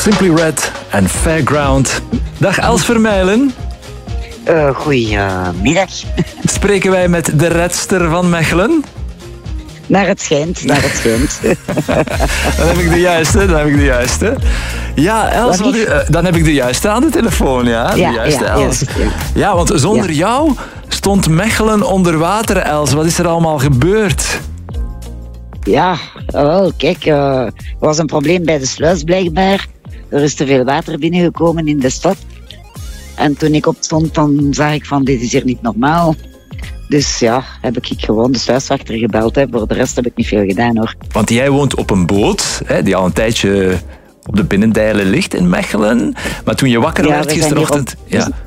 Simply Red en Fairground. Dag Els Vermeulen. Goedemiddag. Spreken wij met de redster van Mechelen? Naar het schijnt. Dan heb ik de juiste. Ja, Els, dan heb ik de juiste aan de telefoon, ja. De juiste Els. Ja, want zonder jou stond Mechelen onder water, Els. Wat is er allemaal gebeurd? Ja, wel, kijk, er was een probleem bij de sluis blijkbaar. Er is te veel water binnengekomen in de stad. En toen ik opstond, dan zag ik van, dit is hier niet normaal. Dus ja, heb ik gewoon de sluiswachter gebeld. Voor de rest heb ik niet veel gedaan, hoor. Want jij woont op een boot, die al een tijdje op de Binnendijlen ligt in Mechelen. Maar toen je wakker werd gisterochtend...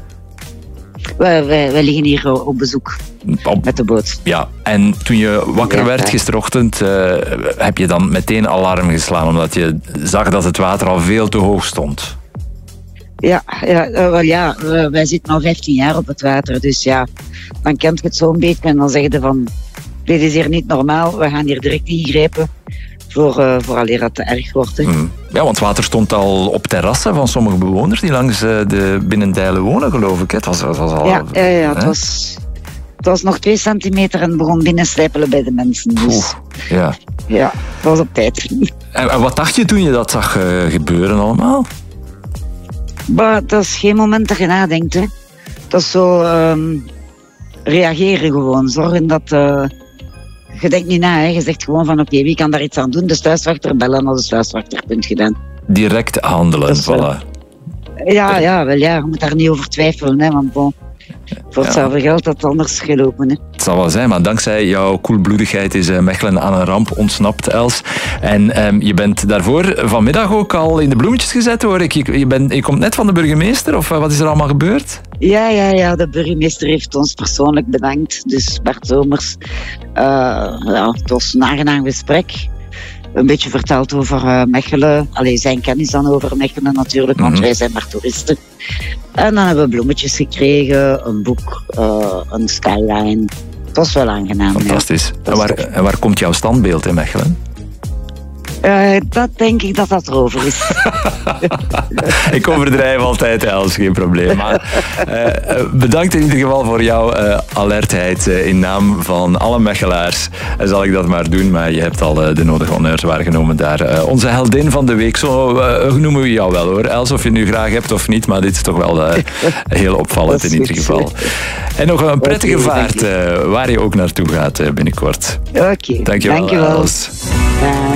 Wij liggen hier op bezoek met de boot. Ja, en toen je wakker werd gisterochtend, heb je dan meteen alarm geslaan, omdat je zag dat het water al veel te hoog stond. Wij zitten al 15 jaar op het water, dus ja, dan kent je het zo'n beetje en dan zeg je van, dit is hier niet normaal, we gaan hier direct ingrijpen vooraleer dat te erg wordt. Hè. Ja, want water stond al op terrassen van sommige bewoners die langs de Binnendijlen wonen, geloof ik. Het was al... Het was nog 2 centimeter en begon binnenslijpelen bij de mensen. Dus ja, het was op tijd. En wat dacht je toen je dat zag gebeuren allemaal? Maar dat is geen moment dat je nadenkt. Hè. Dat is zo reageren gewoon. Zorgen dat... je denkt niet na, hè. Je zegt gewoon van oké, wie kan daar iets aan doen? De sluiswachter bellen als de sluiswachter punt gedaan. Direct handelen, voilà. Ja, je moet daar niet over twijfelen, hè, want bon, voor hetzelfde geld had het anders gelopen. Hè. Het zal wel zijn, maar dankzij jouw koelbloedigheid is Mechelen aan een ramp ontsnapt, Els. En je bent daarvoor vanmiddag ook al in de bloemetjes gezet, hoor ik. Je komt net van de burgemeester, of wat is er allemaal gebeurd? Ja, de burgemeester heeft ons persoonlijk bedankt. Dus Bart Zomers, het was een aangenaam gesprek. Een beetje verteld over Mechelen. Zijn kennis dan over Mechelen natuurlijk, want wij zijn maar toeristen. En dan hebben we bloemetjes gekregen, een boek, een skyline. Het was wel aangenaam. Fantastisch. Ja. En waar komt jouw standbeeld in Mechelen? Dat denk ik dat erover is. Ik overdrijf altijd, Els, geen probleem. Maar bedankt in ieder geval voor jouw alertheid in naam van alle Mechelaars. Zal ik dat maar doen, maar je hebt al de nodige honneurs waargenomen daar. Onze heldin van de week, zo noemen we jou wel, hoor. Els, of je het nu graag hebt of niet, maar dit is toch wel heel opvallend in ieder geval. En nog een prettige vaart waar je ook naartoe gaat binnenkort. Oké. Dankjewel, Els. Dag.